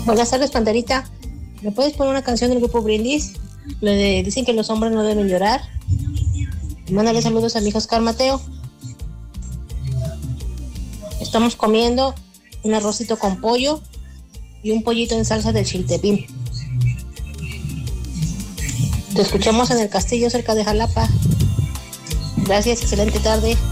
Buenas tardes, Panterita. ¿Me puedes poner una canción del grupo Brindis? Dicen que los hombres no deben llorar. Mándale saludos a mi hijo Oscar Mateo. Estamos comiendo un arrocito con pollo y un pollito en salsa del chiltepín. Te escuchamos en el castillo cerca de Jalapa. Gracias, excelente tarde.